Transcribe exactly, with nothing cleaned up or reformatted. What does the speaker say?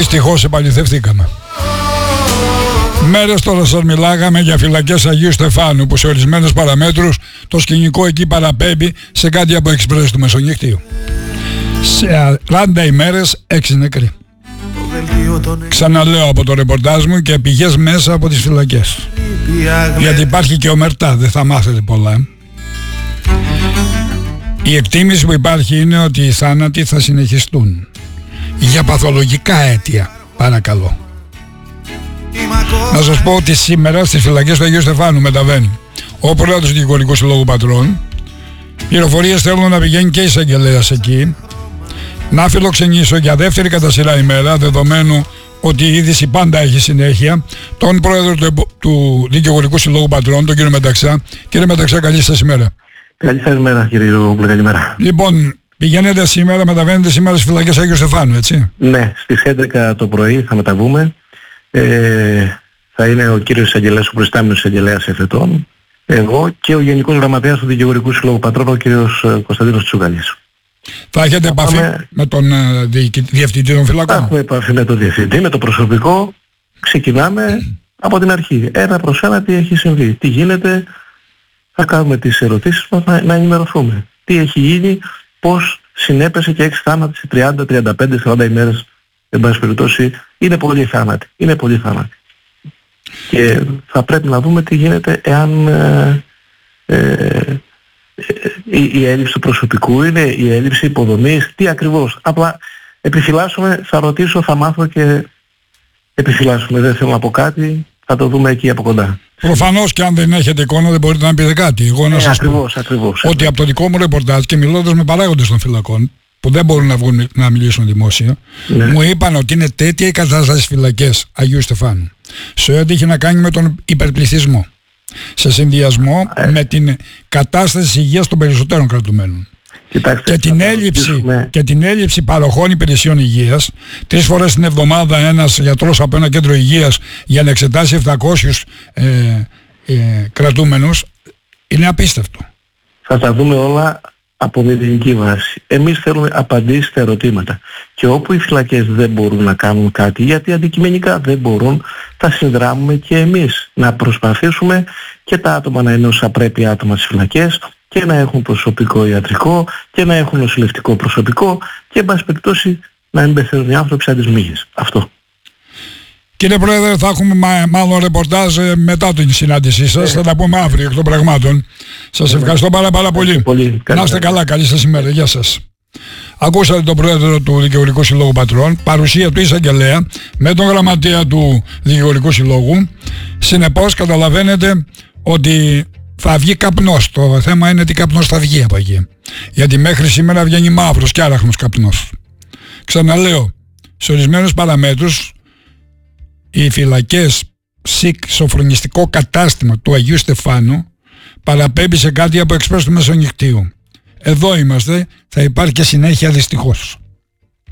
Δυστυχώς επαληθευτήκαμε. Μέρες τώρα σας μιλάγαμε για φυλακές Αγίου Στεφάνου, που σε ορισμένες παραμέτρους το σκηνικό εκεί παραπέμπει σε κάτι από εξπρές του μεσονύχτιου. Σε σαράντα ημέρες έξι νεκροί. Ξαναλέω από το ρεπορτάζ μου και πηγές μέσα από τις φυλακές. Γιατί υπάρχει και ομερτά, δεν θα μάθετε πολλά. Η εκτίμηση που υπάρχει είναι ότι οι θάνατοι θα συνεχιστούν. Για παθολογικά αίτια, παρακαλώ. Να σας πω ότι σήμερα στις φυλακές του Αγίου Στεφάνου μεταβαίνει ο πρόεδρος του Δικηγορικού Συλλόγου Πατρών. Πληροφορίες θέλουν να πηγαίνει και η εισαγγελέας εκεί. Να φιλοξενήσω για δεύτερη κατά σειρά ημέρα, δεδομένου ότι η είδηση πάντα έχει συνέχεια, τον πρόεδρο του, του Δικηγορικού Συλλόγου Πατρών, τον κύριο Μεταξά. Κύριε Μεταξά, καλή σας ημέρα. Καλή σας ημέρα, κύριε Ρογόπουλε, καλημέρα. Λοιπόν, πηγαίνετε σήμερα, μεταβαίνετε σήμερα στις φυλακές Αγίου Στεφάνου, έτσι? Ναι, στις έντεκα το πρωί θα μεταβούμε. Ε, θα είναι ο κύριος εισαγγελέας, ο προϊστάμενος εισαγγελέας εφετών, εγώ και ο Γενικός Γραμματέας του Δικηγορικού Συλλόγου Πατρών, ο κύριος Κωνσταντίνος Τσουγκαλής. Θα έχετε θα επαφή πάμε... με τον uh, διευθυντή των φυλακών? Θα έχουμε επαφή με τον διευθυντή, με το προσωπικό. Ξεκινάμε mm. από την αρχή. Ένα προς ένα τι έχει συμβεί, τι γίνεται. Θα κάνουμε τις ερωτήσεις μας να, να ενημερωθούμε. Τι έχει γίνει, πώς συνέπεσε και έξι θάνατοι σε τριάντα, τριάντα πέντε, σαράντα ημέρες. Εν πάση περιπτώσει, είναι πολύ θάνατοι. Είναι πολύ θάνατοι. Και θα πρέπει να δούμε τι γίνεται εάν ε, ε, ε, η, η έλλειψη του προσωπικού είναι, η έλλειψη υποδομής, τι ακριβώς. Απλά επιφυλάσσουμε, θα ρωτήσω, θα μάθω και επιφυλάσσουμε. Δεν θέλω να πω κάτι, θα το δούμε εκεί από κοντά. Προφανώς και αν δεν έχετε εικόνα δεν μπορείτε να πείτε κάτι. Εγώ να ε, σας ακριβώς, πω ακριβώς, ότι από το δικό μου ρεπορτάζ και μιλώντας με παράγοντες των φυλακών, που δεν μπορούν να βγουν να μιλήσουν δημόσια, ναι. μου είπαν ότι είναι τέτοια η κατάσταση στις φυλακές Αγίου Στεφάνου, σε ό,τι έχει να κάνει με τον υπερπληθυσμό, σε συνδυασμό ε. με την κατάσταση της υγείας των περισσότερων κρατουμένων. Κοιτάξτε, και, την έλλειψη, και την έλλειψη παροχών υπηρεσιών υγείας. Τρεις φορές την εβδομάδα ένας γιατρός από ένα κέντρο υγείας για να εξετάσει επτακόσιους ε, ε, κρατούμενους είναι απίστευτο. Θα τα δούμε όλα από μηδενική βάση. Εμείς θέλουμε απαντήσεις στα ερωτήματα. Και όπου οι φυλακές δεν μπορούν να κάνουν κάτι, γιατί αντικειμενικά δεν μπορούν, θα συνδράμουμε και εμείς να προσπαθήσουμε και τα άτομα να είναι όσα πρέπει άτομα στις φυλακές και να έχουν προσωπικό ιατρικό και να έχουν νοσηλευτικό προσωπικό και εν πάση περιπτώσει να μην πεθαίνουν οι άνθρωποι σαν τις μύγες. Αυτό. Κύριε Πρόεδρε, θα έχουμε μα, μάλλον ρεπορτάζ μετά την συνάντησή σας. Ε, θα τα πούμε αύριο εκ των πραγμάτων. Σας ε, ευχαριστώ πάρα πάρα πολύ. πολύ. Να είστε καλά, καλή σας ημέρα. Γεια σας. Ακούσατε τον Πρόεδρο του Δικηγορικού Συλλόγου Πατρών, παρουσία του εισαγγελέα με τον Γραμματέα του Δικηγορικού Συλλόγου. Συνεπώς καταλαβαίνετε ότι θα βγει καπνός. Το θέμα είναι τι καπνός θα βγει από εκεί. Γιατί μέχρι σήμερα βγαίνει μαύρος και άραχνος καπνός. Ξαναλέω, σε ορισμένους παραμέτρους οι φυλακές ΣΥΚ, σοφρονιστικό κατάστημα του Αγίου Στεφάνου, παραπέμπει σε κάτι από εξπρές του μεσονυχτίου. Εδώ είμαστε, θα υπάρχει και συνέχεια δυστυχώς.